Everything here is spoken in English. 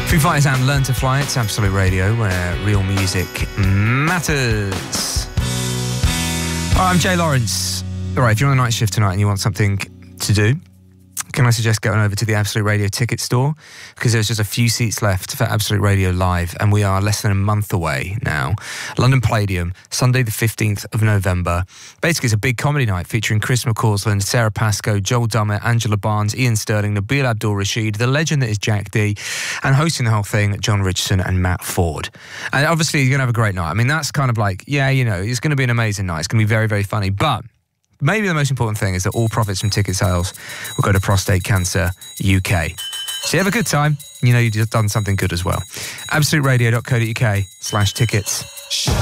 Foo Fighters and Learn to Fly. It's Absolute Radio, where real music matters. All right, I'm Jay Lawrence. All right, if you're on the night shift tonight and you want something to do, can I suggest going over to the Absolute Radio ticket store? Because there's just a few seats left for Absolute Radio Live, and we are less than a month away now. London Palladium, Sunday the 15th of November. Basically, it's a big comedy night featuring Chris McCausland, Sarah Pascoe, Joel Dummett, Angela Barnes, Ian Sterling, Nabil Abdul-Rashid, the legend that is Jack D, and hosting the whole thing, John Richardson and Matt Ford. And obviously, you're going to have a great night. I mean, that's kind of like, yeah, you know, it's going to be an amazing night. It's going to be very, very funny. But maybe the most important thing is that all profits from ticket sales will go to Prostate Cancer UK. So you have a good time, you know you've done something good as well. AbsoluteRadio.co.uk/tickets.